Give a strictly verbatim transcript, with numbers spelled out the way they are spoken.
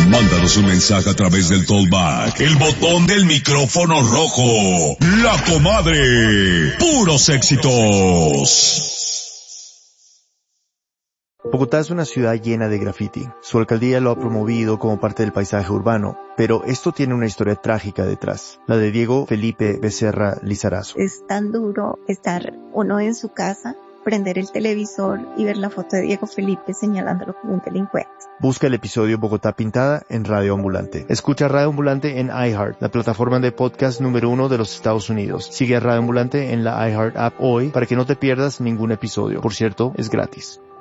Mándanos un mensaje a través del Talkback, el botón del micrófono rojo. La Comadre. Puros éxitos. Bogotá es una ciudad llena de graffiti. Su alcaldía lo ha promovido como parte del paisaje urbano, pero esto tiene una historia trágica detrás, la de Diego Felipe Becerra Lizarazo. Es tan duro estar uno en su casa, prender el televisor y ver la foto de Diego Felipe señalándolo como un delincuente. Busca el episodio Bogotá Pintada en Radio Ambulante. Escucha Radio Ambulante en iHeart, la plataforma de podcast número uno de los Estados Unidos. Sigue a Radio Ambulante en la iHeart app hoy para que no te pierdas ningún episodio. Por cierto, es gratis.